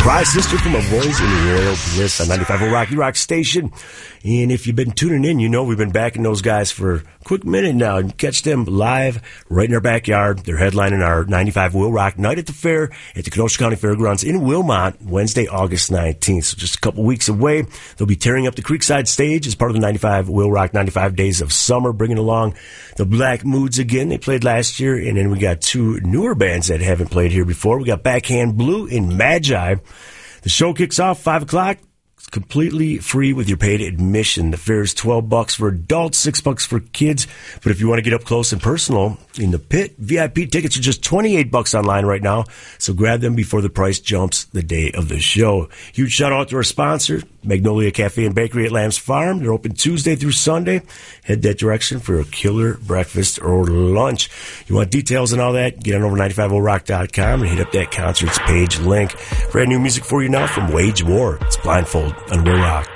Surprise sister from our boys in Royal Bliss on 95.0 Rocky Rock Station. And if you've been tuning in, you know we've been backing those guys for a quick minute now. You catch them live right in our backyard. They're headlining our 95 Will Rock Night at the Fair at the Kenosha County Fairgrounds in Wilmot, Wednesday, August 19th. So just a couple weeks away. They'll be tearing up the Creekside stage as part of the 95 Will Rock 95 Days of Summer, bringing along the Black Moods again. They played last year. And then we got two newer bands that haven't played here before. We got Backhand Blue and Magi. The show kicks off 5 o'clock. It's completely free with your paid admission. The fare is $12 for adults, $6 for kids. But if you want to get up close and personal in the pit, VIP tickets are just $28 online right now. So grab them before the price jumps the day of the show. Huge shout out to our sponsor, Magnolia Cafe and Bakery at Lamb's Farm. They're open Tuesday through Sunday. Head that direction for a killer breakfast or lunch. You want details and all that? Get on over 950rock.com and hit up that concerts page link. Brand new music for you now from Wage War. It's Blindfold on Will Rock.